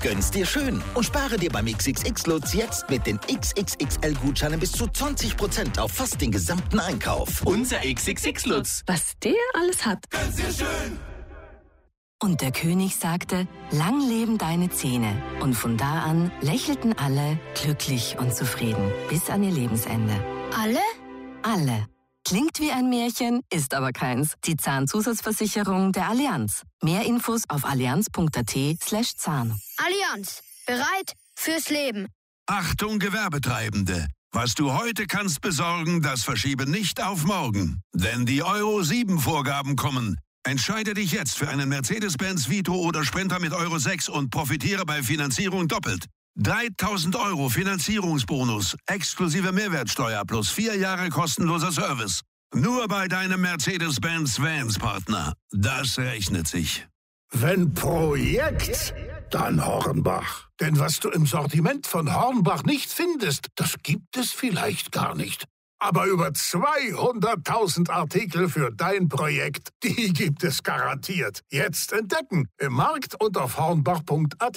Gönn's dir schön und spare dir beim XXX-Lutz jetzt mit den XXXL-Gutscheinen bis zu 20% auf fast den gesamten Einkauf. Unser XXX-Lutz. Was der alles hat. Gönn's dir schön. Und der König sagte, lang leben deine Zähne. Und von da an lächelten alle glücklich und zufrieden bis an ihr Lebensende. Alle? Alle. Klingt wie ein Märchen, ist aber keins. Die Zahnzusatzversicherung der Allianz. Mehr Infos auf allianz.at/Zahn. Allianz. Bereit fürs Leben. Achtung Gewerbetreibende. Was du heute kannst besorgen, das verschiebe nicht auf morgen. Denn die Euro-7-Vorgaben kommen. Entscheide dich jetzt für einen Mercedes-Benz Vito oder Sprinter mit Euro 6 und profitiere bei Finanzierung doppelt. 3.000 € Finanzierungsbonus, exklusive Mehrwertsteuer plus 4 Jahre kostenloser Service. Nur bei deinem Mercedes-Benz Vans-Partner. Das rechnet sich. Wenn Projekt, dann Hornbach. Denn was du im Sortiment von Hornbach nicht findest, das gibt es vielleicht gar nicht. Aber über 200.000 Artikel für dein Projekt, die gibt es garantiert. Jetzt entdecken im Markt und auf hornbach.at.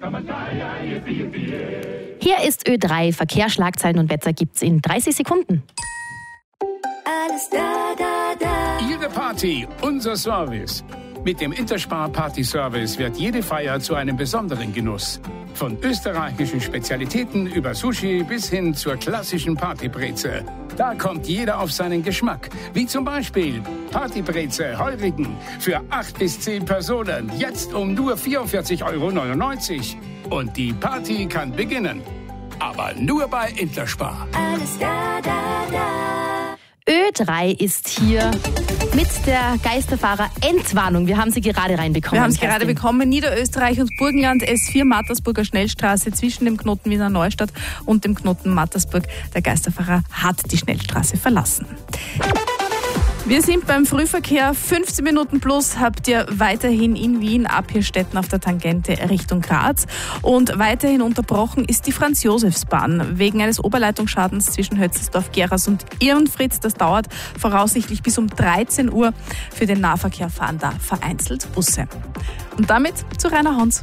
Hier ist Ö3. Verkehr, Schlagzeilen und Wetter gibt's in 30 Sekunden. Alles da. Ihre Party, unser Service. Mit dem Interspar Party Service wird jede Feier zu einem besonderen Genuss. Von österreichischen Spezialitäten über Sushi bis hin zur klassischen Partybreze. Da kommt jeder auf seinen Geschmack. Wie zum Beispiel Partybreze Heurigen für 8 bis 10 Personen. Jetzt um nur 44,99 €. Und die Party kann beginnen. Aber nur bei Interspar. Alles da. Ö3 ist hier mit der Geisterfahrer-Entwarnung. Wir haben sie gerade reinbekommen. Wir haben es gerade bekommen. Niederösterreich und Burgenland, S4 Mattersburger Schnellstraße zwischen dem Knoten Wiener Neustadt und dem Knoten Mattersburg. Der Geisterfahrer hat die Schnellstraße verlassen. Wir sind beim Frühverkehr. 15 Minuten plus habt ihr weiterhin in Wien ab Hirstetten auf der Tangente Richtung Graz. Und weiterhin unterbrochen ist die Franz-Josefs-Bahn wegen eines Oberleitungsschadens zwischen Hötzelsdorf, Geras und Irnfritz. Das dauert voraussichtlich bis um 13 Uhr. Für den Nahverkehr fahren da vereinzelt Busse. Und damit zu Rainer Hans.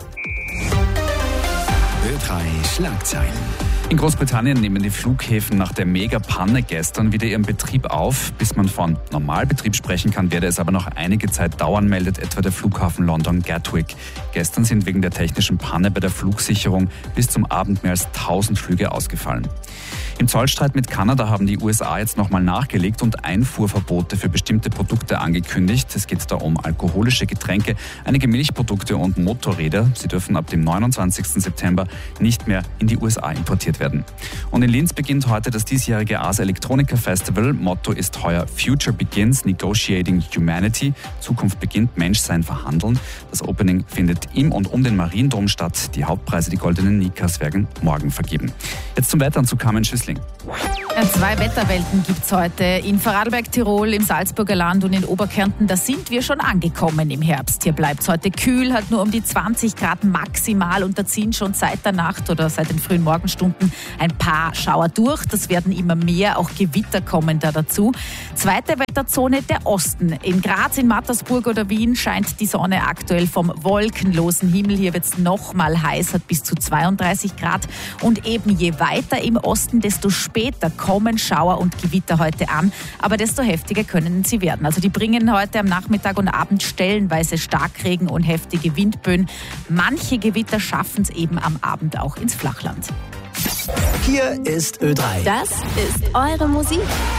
Ö3 Schlagzeilen. In Großbritannien nehmen die Flughäfen nach der Mega-Panne gestern wieder ihren Betrieb auf. Bis man von Normalbetrieb sprechen kann, werde es aber noch einige Zeit dauern, meldet etwa der Flughafen London Gatwick. Gestern sind wegen der technischen Panne bei der Flugsicherung bis zum Abend mehr als 1000 Flüge ausgefallen. Im Zollstreit mit Kanada haben die USA jetzt nochmal nachgelegt und Einfuhrverbote für bestimmte Produkte angekündigt. Es geht da um alkoholische Getränke, einige Milchprodukte und Motorräder. Sie dürfen ab dem 29. September nicht mehr in die USA importiert werden. Und in Linz beginnt heute das diesjährige Ars Electronica Festival. Motto ist heuer Future Begins, Negotiating Humanity. Zukunft beginnt, Menschsein verhandeln. Das Opening findet im und um den Mariendom statt. Die Hauptpreise, die goldenen Nikas, werden morgen vergeben. Jetzt zum Wetter und zu Carmen Schüssling. 2 Wetterwelten gibt es heute. In Vorarlberg, Tirol, im Salzburger Land und in Oberkärnten, da sind wir schon angekommen im Herbst. Hier bleibt es heute kühl, hat nur um die 20 Grad maximal und da ziehen schon seit der Nacht oder seit den frühen Morgenstunden ein paar Schauer durch. Das werden immer mehr, auch Gewitter kommen da dazu. Zweite Wetterzone, der Osten. In Graz, in Mattersburg oder Wien scheint die Sonne aktuell vom wolkenlosen Himmel. Hier wird es noch mal heiß, hat bis zu 32 Grad. Und eben je weiter im Osten, desto später kommen Schauer und Gewitter heute an, aber desto heftiger können sie werden. Also die bringen heute am Nachmittag und Abend stellenweise Starkregen und heftige Windböen. Manche Gewitter schaffen es eben am Abend auch ins Flachland. Hier ist Ö3. Das ist eure Musik.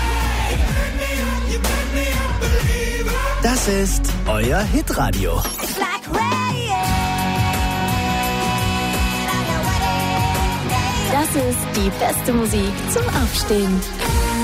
Das ist euer Hitradio. Das ist die beste Musik zum Aufstehen.